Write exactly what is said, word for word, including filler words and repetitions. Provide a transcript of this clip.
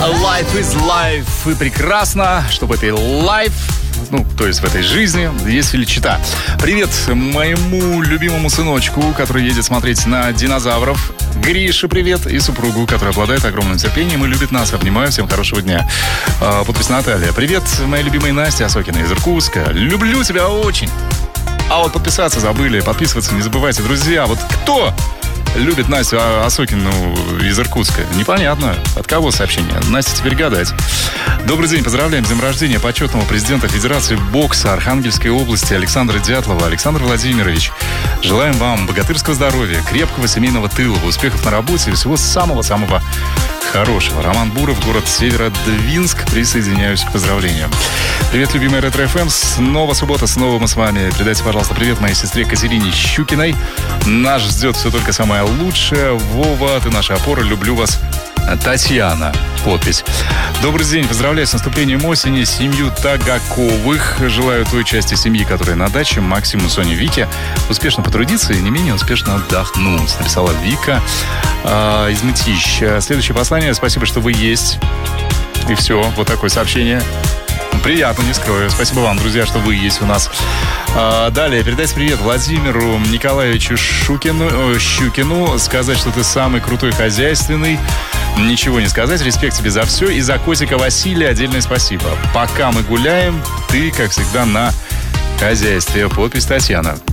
Life is life. И прекрасно, что в этой life, ну, то есть в этой жизни, есть величина. Привет моему любимому сыночку, который едет смотреть на динозавров. Грише привет. И супругу, которая обладает огромным терпением и любит нас. Обнимаю. Всем хорошего дня. Подпись Наталья. Привет, моя любимая Настя Осокина из Иркутска. Люблю тебя очень. А вот подписаться забыли. Подписываться не забывайте, друзья. Вот кто любит Настю Осокину из Иркутска? Непонятно. От кого сообщение? Настя, теперь гадать. Добрый день. Поздравляем с днем рождения почетного президента Федерации бокса Архангельской области Александра Дятлова. Александр Владимирович, желаем вам богатырского здоровья, крепкого семейного тыла, успехов на работе и всего самого-самого хорошего. Роман Буров, город Северодвинск. Присоединяюсь к поздравлениям. Привет, любимый Ретро-эф эм. Снова суббота, снова мы с вами. Передайте, пожалуйста, привет моей сестре Катерине Щукиной. Нас ждет все только самое лучшее. Вова, ты наша опора. Люблю вас. Татьяна. Подпись. Добрый день. Поздравляю с наступлением осени семью Тагаковых. Желаю той части семьи, которая на даче, Максиму, Соне, Вике, успешно потрудиться и не менее успешно отдохнуть. Написала Вика э, из Мытища. Следующее послание. Спасибо, что вы есть. И все. Вот такое сообщение. Приятно, не скрою. Спасибо вам, друзья, что вы есть у нас. А, далее, передайте привет Владимиру Николаевичу Шукину, Щукину. Сказать, что ты самый крутой хозяйственный. Ничего не сказать. Респект тебе за все. И за котика Василия отдельное спасибо. Пока мы гуляем, ты, как всегда, на хозяйстве. Подпись Татьяна.